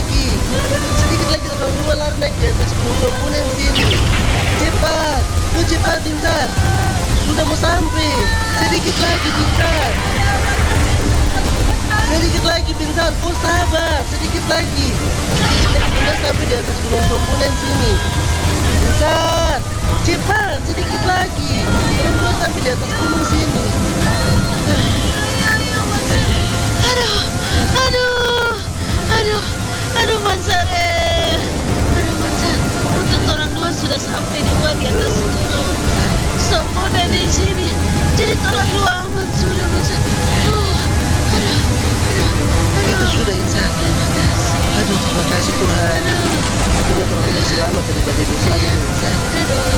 lagi. Sedikit lagi orang dua lari naik di atas gunung bangunan sini. Cepat, lu cepat Bintar. Sudah mau sampai. Sedikit lagi Bintar. Sedikit lagi Bintar, kau sabar. Sedikit lagi. Sudah sampai di atas gunung bangunan sini. Bintar, cepat, sedikit lagi. Orang dua sampai di atas gunung sini. Aduh, aduh, aduh, aduh Mansare. Aduh Mansar, untung orang dua sudah sampai di atas gunung. Semua dari sini. Jadi tolong dua aman sudah Mansar. Itu sudah Insan. Aduh, terima kasih Tuhan. Akhirnya Tuhan selamat daripada dosa Insan.